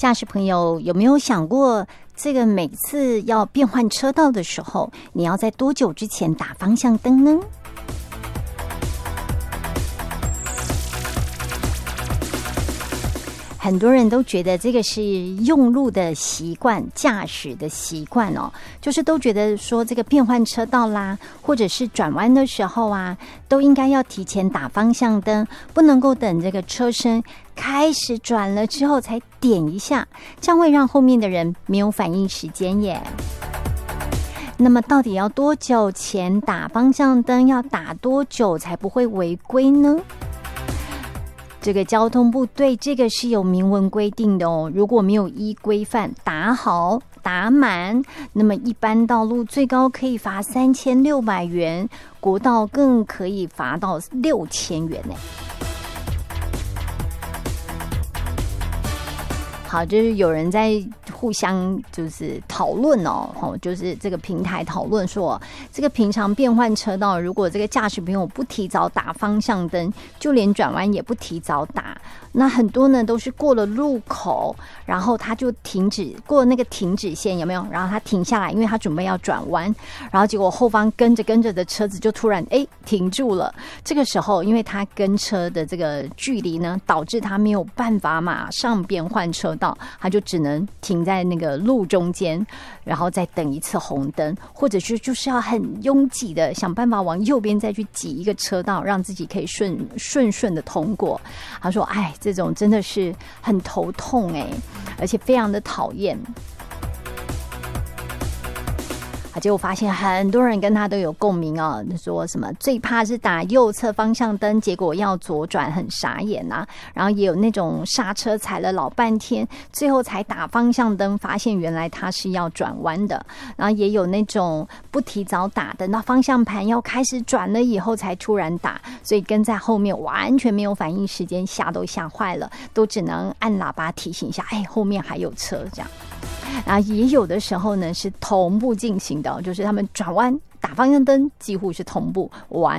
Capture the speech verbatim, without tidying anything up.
驾驶朋友有没有想过，这个每次要变换车道的时候，你要在多久之前打方向灯呢？很多人都觉得这个是用路的习惯，驾驶的习惯哦，就是都觉得说这个变换车道啦，或者是转弯的时候啊，都应该要提前打方向灯，不能够等这个车身开始转了之后才点一下，这样会让后面的人没有反应时间耶。那么到底要多久前打方向灯？要打多久才不会违规呢？这个交通部对这个是有明文规定的哦，如果没有依规范打好打满，那么一般道路最高可以罚三千六百元，国道更可以罚到六千元呢。好，就是有人在互相就是讨论哦，就是这个平台讨论说，这个平常变换车道，如果这个驾驶朋友不提早打方向灯，就连转弯也不提早打，那很多呢都是过了路口，然后他就停止过那个停止线，有没有？然后他停下来，因为他准备要转弯，然后结果后方跟着跟着的车子就突然哎停住了。这个时候，因为他跟车的这个距离呢，导致他没有办法马上变换车道，他就只能停在那个路中间，然后再等一次红灯，或者是就是要很拥挤的想办法往右边再去挤一个车道，让自己可以顺顺顺的通过。他说：“哎，这种真的是很头痛哎，而且非常的讨厌。”结果发现很多人跟他都有共鸣哦，说什么最怕是打右侧方向灯，结果要左转很傻眼啊。然后也有那种刹车踩了老半天，最后才打方向灯，发现原来他是要转弯的。然后也有那种不提早打，等到方向盘要开始转了以后才突然打，所以跟在后面完全没有反应时间，吓都吓坏了，都只能按喇叭提醒一下，哎，后面还有车这样。然后也有的时候呢是同步进行的，就是他们转弯打方向灯几乎是同步完。